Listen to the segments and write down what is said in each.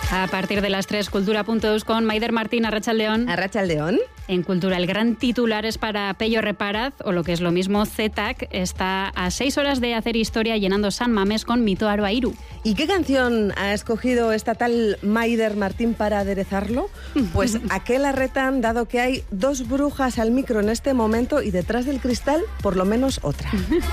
A partir de las 3, Cultura.eus con Maider Martín, Arratsaldeon. Arratsaldeon. En Cultura, el gran titular es para Pello Reparaz, o lo que es lo mismo, ZTAC, está a 6 horas de hacer historia llenando San Mamés con Mito Aroa Iru. ¿Y qué canción ha escogido esta tal Maider Martín para aderezarlo? Pues aquel arretan, dado que hay 2 brujas al micro en este momento y detrás del cristal, por lo menos otra.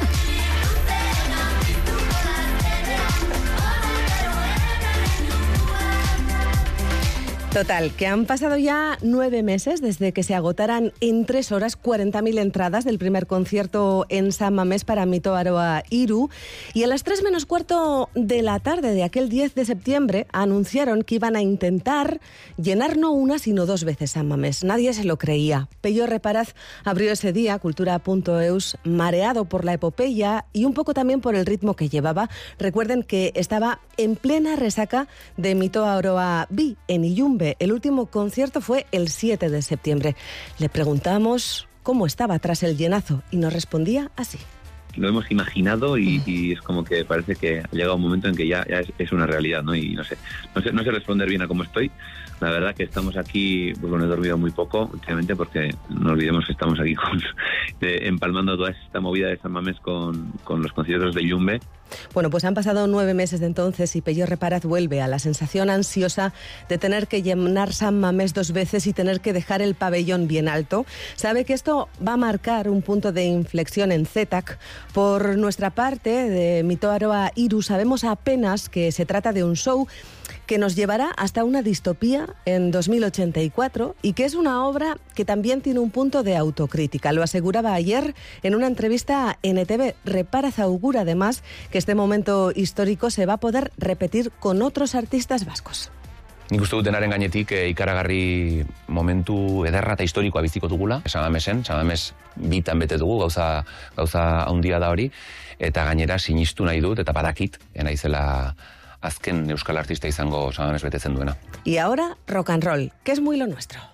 Total, que han pasado ya 9 meses desde que se agotaran en 3 horas 40.000 entradas del primer concierto en San Mamés para Mito Aroa Iru, y a las 3 menos cuarto de la tarde de aquel 10 de septiembre anunciaron que iban a intentar llenar no una sino 2 veces San Mamés. Nadie se lo creía. Pello Reparaz abrió ese día Cultura.eus mareado por la epopeya y un poco también por el ritmo que llevaba. Recuerden que estaba en plena resaca de Mito Aroa Bi en Illumbe. El último concierto fue el 7 de septiembre. Le preguntamos cómo estaba tras el llenazo y nos respondía así. Lo hemos imaginado y es como que parece que ha llegado un momento en que ya es una realidad, ¿no? Y no sé responder bien a cómo estoy. La verdad que estamos aquí, pues bueno, he dormido muy poco últimamente porque no olvidemos que estamos aquí empalmando toda esta movida de San Mamés con los conciertos de Illumbe. Bueno, pues han pasado 9 meses de entonces y Pello Reparaz vuelve a la sensación ansiosa de tener que llenar San Mamés 2 veces y tener que dejar el pabellón bien alto. Sabe que esto va a marcar un punto de inflexión en ZTAC. Por nuestra parte, de Mito Aroa Iru, sabemos apenas que se trata de un show que nos llevará hasta una distopía en 2084 y que es una obra que también tiene un punto de autocrítica. Lo aseguraba ayer en una entrevista a NTV. Reparaz augura además que este momento histórico se va a poder repetir con otros artistas vascos. Nik uste dut denaren gainetik ikaragarri momentu ederra eta historikoa biziko dugula. San Mamés bitan bete dugu, gauza handia da hori, eta gainera sinistu nahi dut, eta badakit, naizela azken euskal artista izango San Mamés betetzen duena. Y ahora rock and roll, que es muy lo nuestro.